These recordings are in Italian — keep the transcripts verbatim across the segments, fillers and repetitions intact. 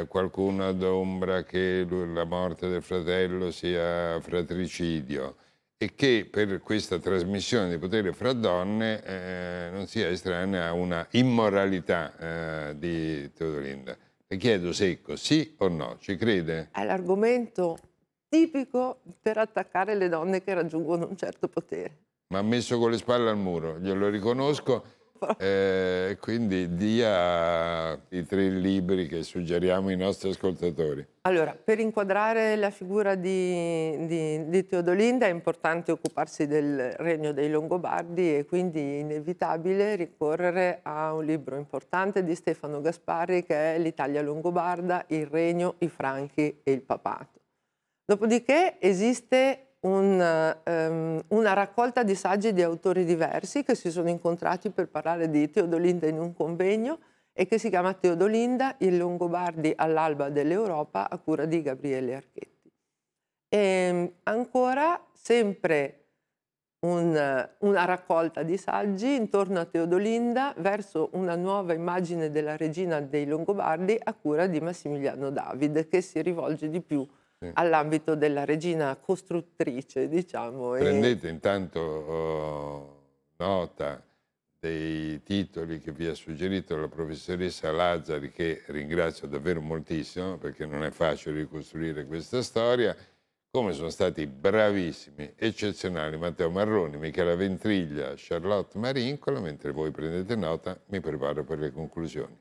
eh, qualcuno adombra che lui- la morte del fratello sia fratricidio e che per questa trasmissione di potere fra donne eh, non sia estranea a una immoralità eh, di Teodolinda. Le chiedo secco, sì o no? Ci crede? È l'argomento tipico per attaccare le donne che raggiungono un certo potere. Ma ha messo con le spalle al muro, glielo riconosco, eh, quindi dia i tre libri che suggeriamo ai nostri ascoltatori. Allora, per inquadrare la figura di, di- di Teodolinda è importante occuparsi del regno dei Longobardi e quindi è inevitabile ricorrere a un libro importante di Stefano Gasparri che è L'Italia Longobarda, il regno, i Franchi e il Papato. Dopodiché esiste un, ehm, una raccolta di saggi di autori diversi che si sono incontrati per parlare di Teodolinda in un convegno e che si chiama Teodolinda, i Longobardi all'alba dell'Europa a cura di Gabriele Archetti. E ancora sempre un- una raccolta di saggi intorno a Teodolinda verso una nuova immagine della regina dei Longobardi a cura di Massimiliano David, che si rivolge di più Sì. all'ambito della regina costruttrice, diciamo. E Prendete intanto oh, nota dei titoli che vi ha suggerito la professoressa Lazzari, che ringrazio davvero moltissimo perché non è facile ricostruire questa storia, come sono stati bravissimi, eccezionali Matteo Marroni, Michela Ventriglia, Charlotte Marincola. Mentre voi prendete nota, mi preparo per le conclusioni.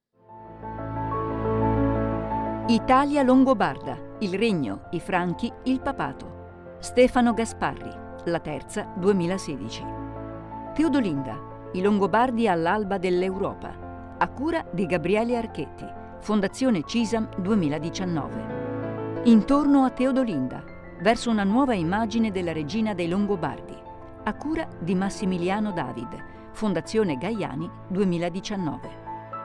Italia Longobarda, il regno, i Franchi, il Papato. Stefano Gasparri, La Terza, duemilasedici. Teodolinda, i Longobardi all'alba dell'Europa, a cura di Gabriele Archetti, Fondazione Cisam duemiladiciannove. Intorno a Teodolinda, verso una nuova immagine della regina dei Longobardi, a cura di Massimiliano David, Fondazione Gaiani duemiladiciannove.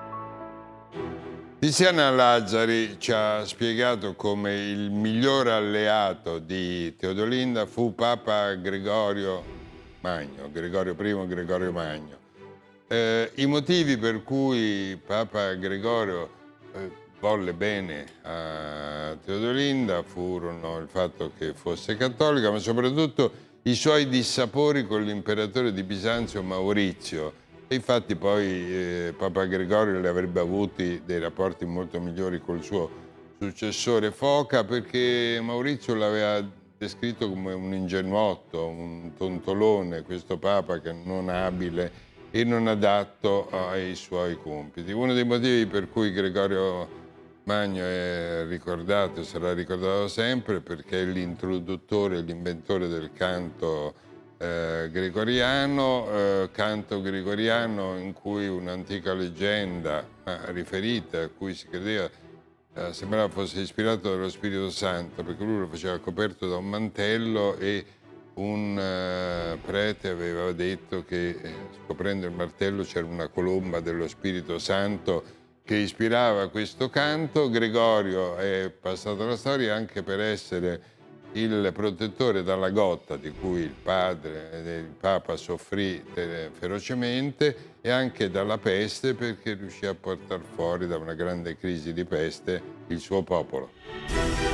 Tiziana Lazzari ci ha spiegato come il miglior alleato di Teodolinda fu Papa Gregorio Magno, Gregorio primo, Gregorio Magno. Eh, I motivi per cui Papa Gregorio eh, volle bene a Teodolinda furono il fatto che fosse cattolica, ma soprattutto i suoi dissapori con l'imperatore di Bisanzio Maurizio. E infatti poi eh, Papa Gregorio le avrebbe avuti dei rapporti molto migliori col suo successore Foca, perché Maurizio l'aveva descritto come un ingenuotto, un tontolone, questo Papa che non abile e non adatto ai suoi compiti. Uno dei motivi per cui Gregorio Magno è ricordato e sarà ricordato sempre perché è l'introduttore, l'inventore del canto eh, gregoriano, eh, canto gregoriano in cui un'antica leggenda ma riferita, a cui si credeva, eh, sembrava fosse ispirato dallo Spirito Santo, perché lui lo faceva coperto da un mantello e un eh, prete aveva detto che eh, scoprendo il martello c'era una colomba dello Spirito Santo che ispirava questo canto. Gregorio è passato alla storia anche per essere il protettore dalla gotta di cui il padre, eh, il Papa, soffrì eh, ferocemente, e anche dalla peste, perché riuscì a portare fuori da una grande crisi di peste il suo popolo.